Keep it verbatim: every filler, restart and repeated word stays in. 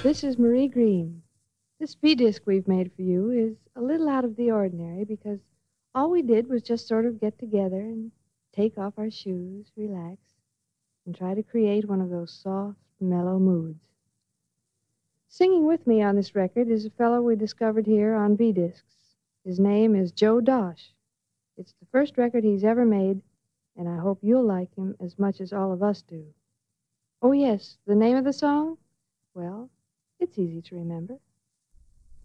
this is Marie Green. This V-disc we've made for you is a little out of the ordinary because all we did was just sort of get together and take off our shoes, relax, and try to create one of those soft, mellow moods. Singing with me on this record is a fellow we discovered here on V-discs. His name is Joe Dosh. It's the first record he's ever made, and I hope you'll like him as much as all of us do. Oh, yes, the name of the song? Well, it's easy to remember.